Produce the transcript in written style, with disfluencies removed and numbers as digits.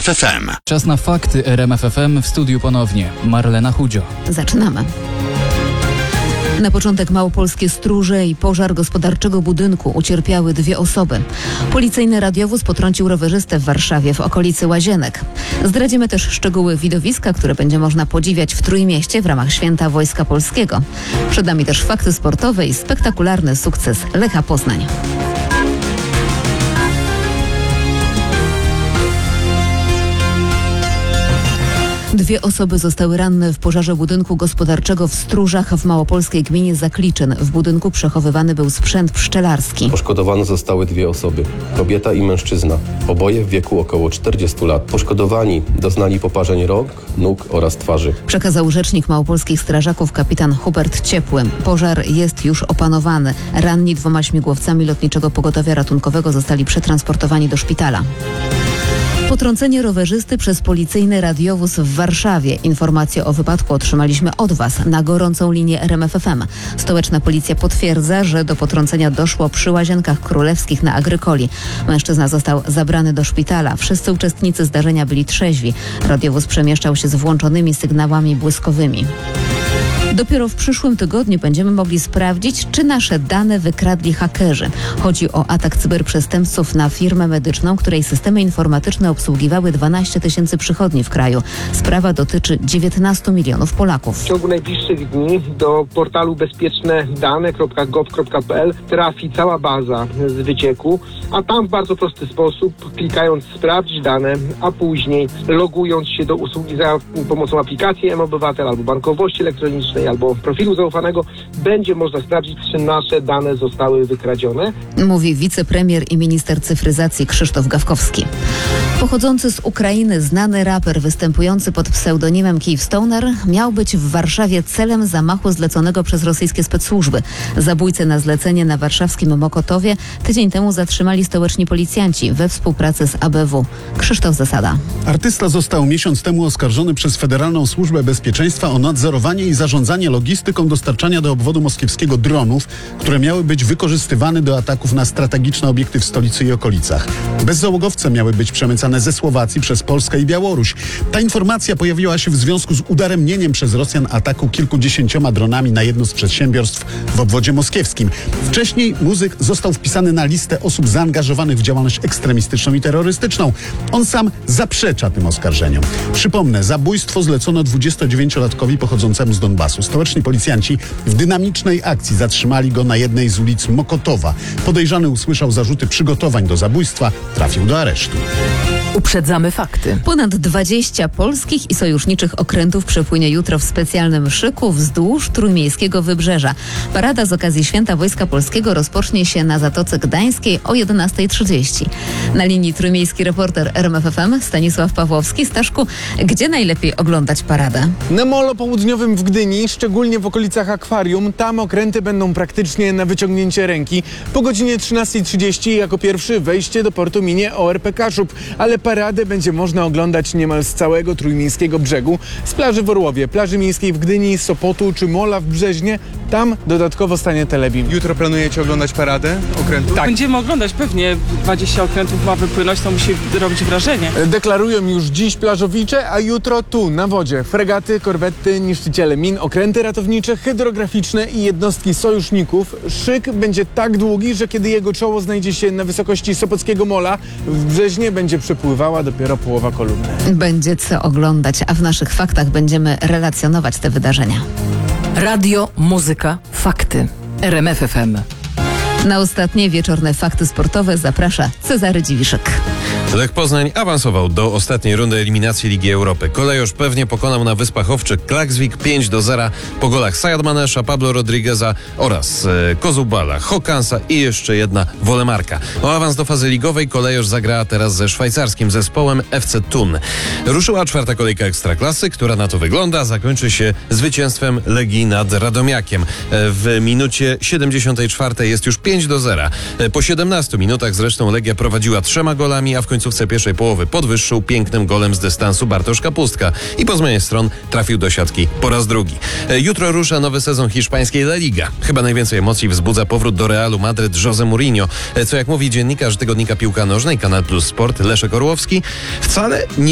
RMFFM. Czas na fakty RMFFM, w studiu ponownie Marlena Chudzio. Zaczynamy. Na początek małopolskie stróże i pożar gospodarczego budynku. Ucierpiały 2 osoby. Policyjny radiowóz potrącił rowerzystę w Warszawie w okolicy Łazienek. Zdradzimy też szczegóły widowiska, które będzie można podziwiać w Trójmieście w ramach Święta Wojska Polskiego. Przed nami też fakty sportowe i spektakularny sukces Lecha Poznań. Dwie osoby zostały ranne w pożarze budynku gospodarczego w Stróżach w małopolskiej gminie Zakliczyn. W budynku przechowywany był sprzęt pszczelarski. Poszkodowane zostały 2 osoby, kobieta i mężczyzna, oboje w wieku około 40 lat. Poszkodowani doznali poparzeń rąk, nóg oraz twarzy. Przekazał rzecznik małopolskich strażaków kapitan Hubert Ciepły. Pożar jest już opanowany. Ranni 2 śmigłowcami Lotniczego Pogotowia Ratunkowego zostali przetransportowani do szpitala. Potrącenie rowerzysty przez policyjny radiowóz w Warszawie. Informacje o wypadku otrzymaliśmy od Was na gorącą linię RMFFM. Stołeczna policja potwierdza, że do potrącenia doszło przy Łazienkach Królewskich na Agrykoli. Mężczyzna został zabrany do szpitala. Wszyscy uczestnicy zdarzenia byli trzeźwi. Radiowóz przemieszczał się z włączonymi sygnałami błyskowymi. Dopiero w przyszłym tygodniu będziemy mogli sprawdzić, czy nasze dane wykradli hakerzy. Chodzi o atak cyberprzestępców na firmę medyczną, której systemy informatyczne obsługiwały 12 000 przychodni w kraju. Sprawa dotyczy 19 milionów Polaków. W ciągu najbliższych dni do portalu bezpiecznedane.gov.pl trafi cała baza z wycieku, a tam w bardzo prosty sposób, klikając sprawdź dane, a później logując się do usługi za pomocą aplikacji mObywatel albo bankowości elektronicznej, albo profilu zaufanego, będzie można sprawdzić, czy nasze dane zostały wykradzione. Mówi wicepremier i minister cyfryzacji Krzysztof Gawkowski. Pochodzący z Ukrainy znany raper występujący pod pseudonimem Kyivstoner miał być w Warszawie celem zamachu zleconego przez rosyjskie specsłużby. Zabójcę na zlecenie na warszawskim Mokotowie tydzień temu zatrzymali stołeczni policjanci we współpracy z ABW. Krzysztof Zasada. Artysta został miesiąc temu oskarżony przez Federalną Służbę Bezpieczeństwa o nadzorowanie i zarządzanie logistyką dostarczania do obwodu moskiewskiego dronów, które miały być wykorzystywane do ataków na strategiczne obiekty w stolicy i okolicach. Bezzałogowce miały być przemycane ze Słowacji przez Polskę i Białoruś. Ta informacja pojawiła się w związku z udaremnieniem przez Rosjan ataku kilkudziesięcioma dronami na jedno z przedsiębiorstw w obwodzie moskiewskim. Wcześniej muzyk został wpisany na listę osób zaangażowanych w działalność ekstremistyczną i terrorystyczną. On sam zaprzecza tym oskarżeniom. Przypomnę, zabójstwo zlecono 29-latkowi pochodzącemu z Donbasu. Stołeczni policjanci w dynamicznej akcji zatrzymali go na jednej z ulic Mokotowa. Podejrzany usłyszał zarzuty przygotowań do zabójstwa, trafił do aresztu. Uprzedzamy fakty. Ponad 20 polskich i sojuszniczych okrętów przepłynie jutro w specjalnym szyku wzdłuż trójmiejskiego wybrzeża. Parada z okazji Święta Wojska Polskiego rozpocznie się na Zatoce Gdańskiej o 11:30. Na linii trójmiejski reporter RMFFM Stanisław Pawłowski. Staszku, gdzie najlepiej oglądać paradę? Na molo południowym w Gdyni, szczególnie w okolicach akwarium. Tam okręty będą praktycznie na wyciągnięcie ręki. Po godzinie 13:30 jako pierwszy wejście do portu minie ORP Kaszub, ale paradę będzie można oglądać niemal z całego trójmiejskiego brzegu. Z plaży w Orłowie, plaży miejskiej w Gdyni, Sopotu czy Mola w Brzeźnie. Tam dodatkowo stanie telebim. Jutro planujecie oglądać paradę okrętów? Tak. Będziemy oglądać pewnie. 20 okrętów ma wypłynąć, to musi robić wrażenie. Deklarują już dziś plażowicze, a jutro tu, na wodzie. Fregaty, korwety, niszczyciele min, okręty ratownicze, hydrograficzne i jednostki sojuszników. Szyk będzie tak długi, że kiedy jego czoło znajdzie się na wysokości Sopockiego Mola, w Brzeźnie będzie przepływała dopiero połowa kolumny. Będzie co oglądać, a w naszych faktach będziemy relacjonować te wydarzenia. Radio, muzyka, fakty. RMFFM. Na ostatnie wieczorne fakty sportowe zaprasza Cezary Dziwiszek. Lech Poznań awansował do ostatniej rundy eliminacji Ligi Europy. Kolejorz pewnie pokonał na Wyspach Owczych Klaksvik 5-0 po golach Sayad-Manesza, Pablo Rodrigueza oraz Kozubala, Hokansa i jeszcze jedna Wolemarka. O awans do fazy ligowej Kolejorz zagrała teraz ze szwajcarskim zespołem FC Thun. Ruszyła 4. kolejka Ekstraklasy, która na to wygląda. Zakończy się zwycięstwem Legii nad Radomiakiem. W minucie 74 jest już 5-0. Po 17 minutach zresztą Legia prowadziła 3 golami, a w końcówce pierwszej połowy podwyższył pięknym golem z dystansu Bartosz Kapustka i po zmianie stron trafił do siatki po raz drugi. Jutro rusza nowy sezon hiszpańskiej La Liga. Chyba najwięcej emocji wzbudza powrót do Realu Madryt José Mourinho, co jak mówi dziennikarz tygodnika Piłka Nożna i Kanal Plus Sport Leszek Orłowski, wcale nie